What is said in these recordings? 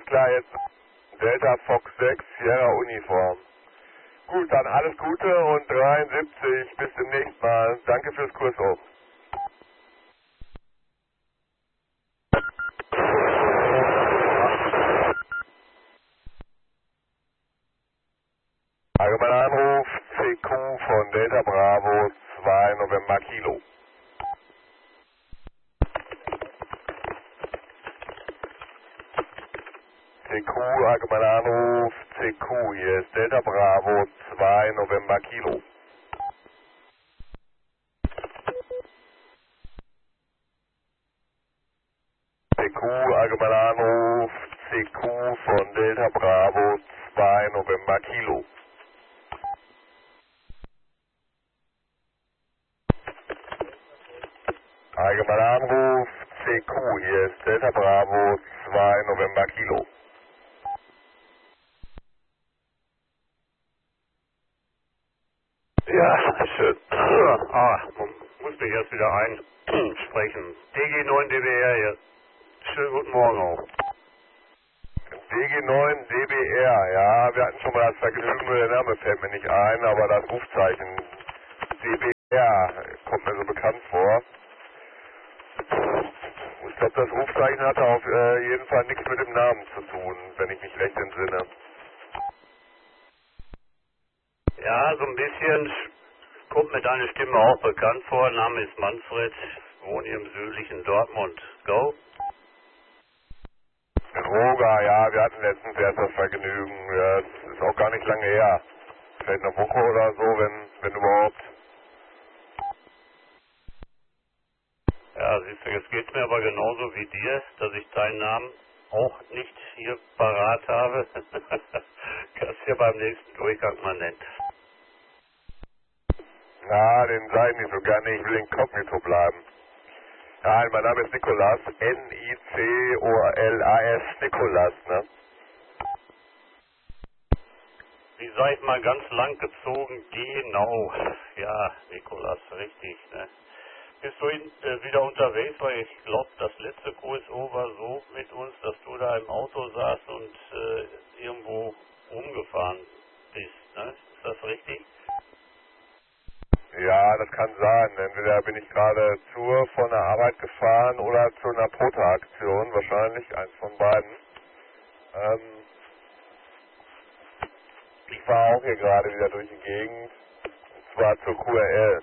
klar, jetzt Delta Fox 6, Sierra Uniform. Gut, dann alles Gute und 73, bis demnächst mal. Danke fürs Kurs oben. Allgemeiner Anruf, CQ von Delta Bravo 2 November Kilo. CQ, allgemeiner Anruf, CQ, hier ist Delta Bravo 2 November Kilo. CQ, allgemeiner Anruf, CQ von Delta Bravo 2 November Kilo. Allgemeiner Anruf, CQ, hier ist Delta Bravo 2 November Kilo. Ja, schön. Muss mich jetzt wieder einsprechen. DG9DBR hier. Schönen guten Morgen auch. DG9 DBR, ja, wir hatten schon mal das Vergnügen, nur der Name fällt mir nicht ein, aber das Rufzeichen DBR kommt mir so bekannt vor. Ich glaube, das Rufzeichen hatte auf jeden Fall nichts mit dem Namen zu tun, wenn ich mich recht entsinne. Ja, so ein bisschen kommt mir deine Stimme auch bekannt vor. Name ist Manfred, wohne hier im südlichen Dortmund. Go. Roger, ja, wir hatten letztens erst das Vergnügen. Ja, das ist auch gar nicht lange her. Vielleicht eine Woche oder so, wenn überhaupt. Ja, siehst du, jetzt geht's mir aber genauso wie dir, dass ich deinen Namen auch nicht hier parat habe. Kannst du ja beim nächsten Durchgang mal nennen. Na, den sage ich nicht so gerne, ich will inkognito bleiben. Ja, mein Name ist Nikolas, N-I-C-O-L-A-S, Nikolas, ne? Wie sag ich mal ganz lang gezogen, genau. Ja, Nikolas, richtig, ne? Bist du wieder unterwegs, weil ich glaube, das letzte QSO war so mit uns, dass du da im Auto saßt und irgendwo rumgefahren bist, ne? Ist das richtig? Ja, das kann sein. Entweder bin ich gerade von der Arbeit gefahren oder zu einer Proto-Aktion, wahrscheinlich eins von beiden. Ich fahre auch hier gerade wieder durch die Gegend, und zwar zur QRL.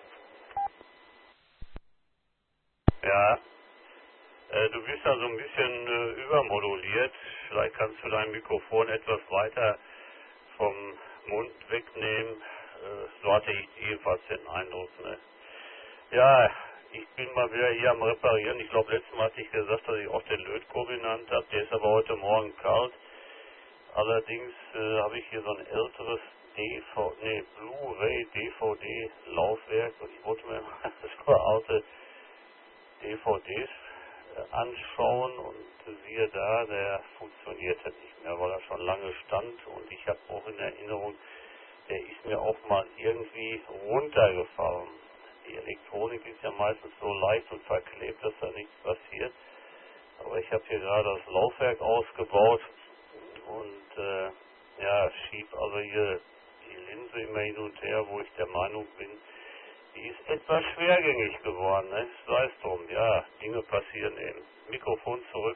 Ja, du bist da so ein bisschen übermoduliert. Vielleicht kannst du dein Mikrofon etwas weiter vom Mund wegnehmen. So hatte ich jedenfalls den Eindruck. Ne? Ja, ich bin mal wieder hier am Reparieren. Ich glaube, letztes Mal hatte ich gesagt, dass ich auch den Lötko genannt habe. Der ist aber heute Morgen kalt. Allerdings habe ich hier so ein älteres Blu-ray DVD Laufwerk und ich wollte mir mal so alte DVDs anschauen und siehe da, der funktionierte nicht mehr, weil er schon lange stand und ich habe auch in Erinnerung, der ist mir auch mal irgendwie runtergefallen. Die Elektronik ist ja meistens so leicht und verklebt, dass da nichts passiert. Aber ich habe hier gerade das Laufwerk ausgebaut und ja, schieb also hier die Linse immer hin und her, wo ich der Meinung bin, die ist etwas schwergängig geworden, ne? Sei es drum, ja, Dinge passieren eben. Mikrofon zurück.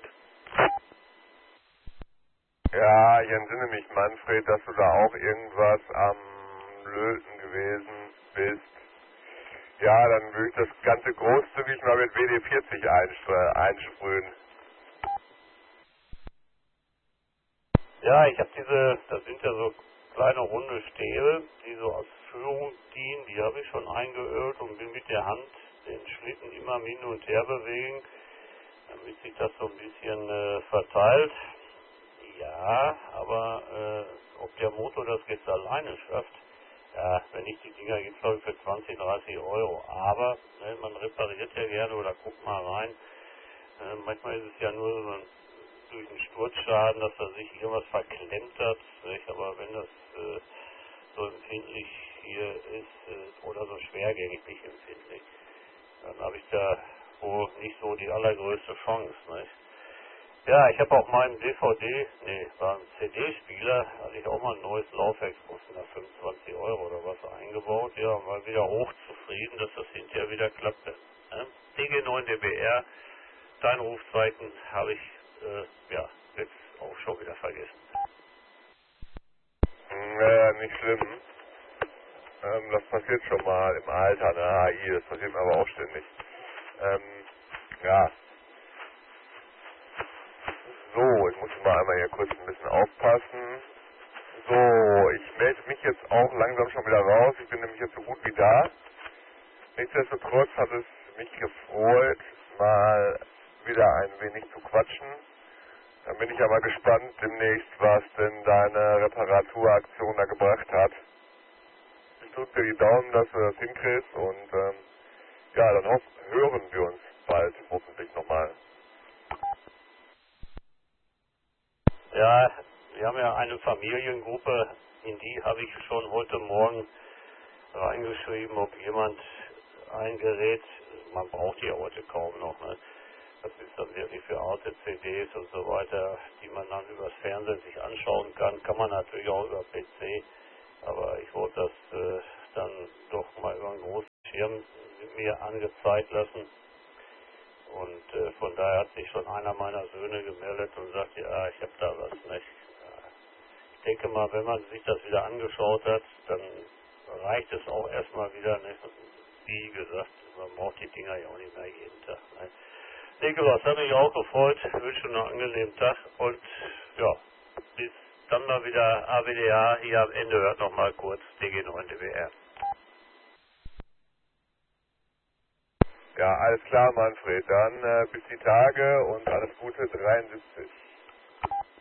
Ja, ich entsinne mich, Manfred, dass du da auch irgendwas am Löten gewesen bist. Ja, dann würde ich das Ganze großzügig mal mit WD-40 einsprühen. Ja, ich habe das sind ja so kleine runde Stäbe, die so als Führung dienen, die habe ich schon eingeölt und bin mit der Hand den Schlitten immer hin und her bewegen, damit sich das so ein bisschen verteilt. Ja, aber ob der Motor das jetzt alleine schafft, ja, wenn ich die Dinger gibt, glaube ich für 20, 30 Euro. Aber ne, man repariert ja gerne oder guckt mal rein. Manchmal ist es ja nur so durch einen Sturzschaden, dass da sich irgendwas verklemmt hat. Nicht? Aber wenn das so empfindlich hier ist oder so schwergängig nicht empfindlich, dann habe ich da wohl nicht so die allergrößte Chance. Nicht? Ja, ich habe auf meinem war ein CD-Spieler, hatte ich auch mal ein neues Laufwerk, kostet da 25 Euro oder was eingebaut. Ja, war wieder hochzufrieden, dass das hinterher wieder klappte. Ne? DG9DBR, dein Rufzeichen habe ich jetzt auch schon wieder vergessen. Naja, nicht schlimm. Das passiert schon mal im Alter, ne, AI, das passiert mir aber auch ständig. Ja. So, ich muss mal einmal hier kurz ein bisschen aufpassen. So, ich melde mich jetzt auch langsam schon wieder raus. Ich bin nämlich jetzt so gut wie da. Nichtsdestotrotz hat es mich gefreut, mal wieder ein wenig zu quatschen. Dann bin ich aber gespannt demnächst, was denn deine Reparaturaktion da gebracht hat. Ich drücke dir die Daumen, dass du das hinkriegst und dann hören wir uns bald hoffentlich nochmal. Ja, wir haben ja eine Familiengruppe, in die habe ich schon heute Morgen reingeschrieben, ob jemand ein Gerät, man braucht die ja heute kaum noch, ne? Das ist dann wirklich für alte CDs und so weiter, die man dann übers Fernsehen sich anschauen kann man natürlich auch über PC, aber ich wollte das dann doch mal über einen großen Schirm mir angezeigt lassen. Und von daher hat sich schon einer meiner Söhne gemeldet und sagt, ja, ich habe da was nicht. Ja, ich denke mal, wenn man sich das wieder angeschaut hat, dann reicht es auch erstmal wieder nicht. Wie gesagt, man braucht die Dinger ja auch nicht mehr jeden Tag. Ne? Nikolaus, hat mich auch gefreut. Ich wünsche noch einen angenehmen Tag und ja, bis dann mal wieder AWDH. Hier am Ende hört noch mal kurz DG9DBR. Ja, alles klar, Manfred. Dann bis die Tage und alles Gute 73.